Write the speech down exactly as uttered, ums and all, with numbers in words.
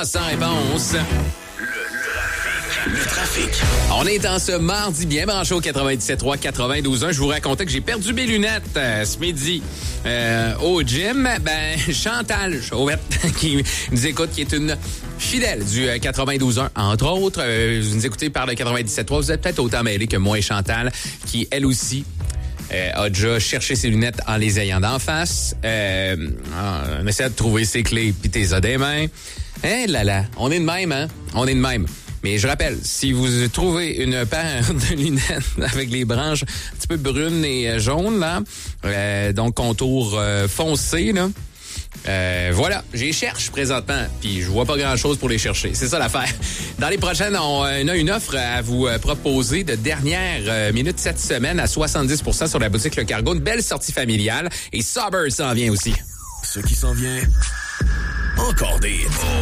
sans, sans réponse. Le trafic. On est en ce mardi bien branché au quatre-vingt-dix-sept trois, quatre-vingt-douze un. Je vous racontais que j'ai perdu mes lunettes euh, ce midi euh, au gym. Ben, Chantal Chauvette, qui nous écoute, qui est une fidèle du euh, quatre-vingt-douze un. Entre autres, euh, vous nous écoutez par le quatre-vingt-dix-sept trois. Vous êtes peut-être autant mêlés que moi et Chantal, qui, elle aussi, Euh, a déjà cherché ses lunettes en les ayant d'en face. Euh, on essaie de trouver ses clés puis tes as des mains. Hein, là, là, on est de même, hein? On est de même. Mais je rappelle, si vous trouvez une paire de lunettes avec les branches un petit peu brunes et jaunes, là, euh, donc contour euh, foncé, là, Euh, voilà, j'y cherche présentement, puis je vois pas grand-chose pour les chercher. C'est ça l'affaire. Dans les prochaines, on a une offre à vous proposer de dernière euh, minute cette semaine à soixante-dix pour cent sur la boutique Le Cargo. Une belle sortie familiale. Et Sauber s'en vient aussi. Ce qui s'en vient, encore des hits.